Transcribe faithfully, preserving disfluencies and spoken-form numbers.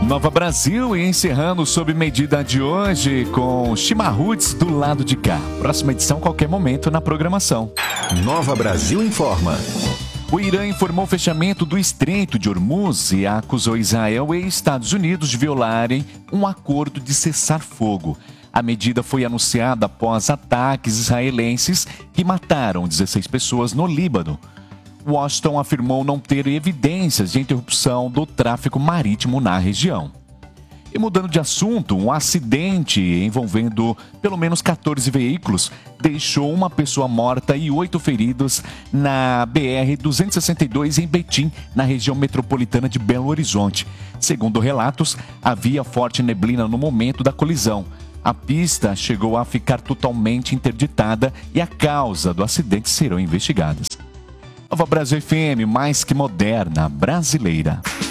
Nova Brasil e encerrando sob medida de hoje com Chimarruts do lado de cá. Próxima edição qualquer momento na programação. Nova Brasil informa. O Irã informou o fechamento do Estreito de Hormuz e acusou Israel e Estados Unidos de violarem um acordo de cessar-fogo. A medida foi anunciada após ataques israelenses que mataram dezesseis pessoas no Líbano. Washington afirmou não ter evidências de interrupção do tráfego marítimo na região. E mudando de assunto, um acidente envolvendo pelo menos quatorze veículos deixou uma pessoa morta e oito feridos na B R duzentos e sessenta e dois em Betim, na região metropolitana de Belo Horizonte. Segundo relatos, havia forte neblina no momento da colisão. A pista chegou a ficar totalmente interditada e a causa do acidente serão investigadas. Nova Brasil F M, mais que moderna, brasileira.